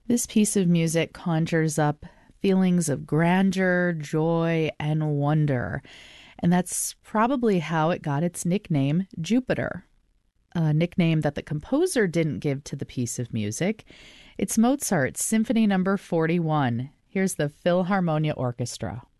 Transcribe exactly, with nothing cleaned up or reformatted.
This piece of music conjures up feelings of grandeur, joy, and wonder. And that's probably how it got its nickname, Jupiter, a nickname that the composer didn't give to the piece of music. It's Mozart's Symphony Number forty-one. Here's the Philharmonia Orchestra.